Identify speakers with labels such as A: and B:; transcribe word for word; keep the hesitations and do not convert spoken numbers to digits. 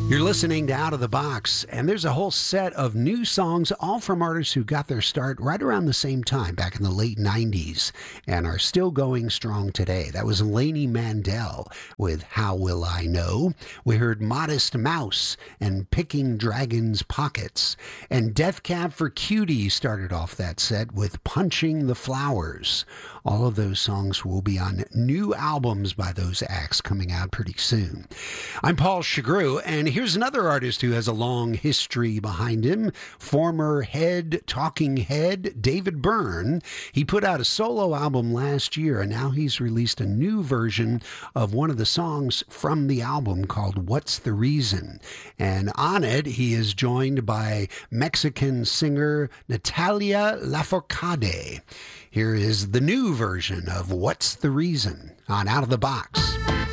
A: You're listening to Out of the Box, and there's a whole set of new songs, all from artists who got their start right around the same time, back in the late nineties, and are still going strong today. That was Lainey Mandel with How Will I Know? We heard Modest Mouse and Picking Dragons' Pockets, and Death Cab for Cutie started off that set with Punching the Flowers. All of those songs will be on new albums by those acts coming out pretty soon. I'm Paul Chagru, and here's another artist who has a long history behind him. Former head, talking head, David Byrne. He put out a solo album last year, and now he's released a new version of one of the songs from the album called What's the Reason? And on it, he is joined by Mexican singer Natalia Lafourcade. Here is the new version of What's the Reason on Out of the Box.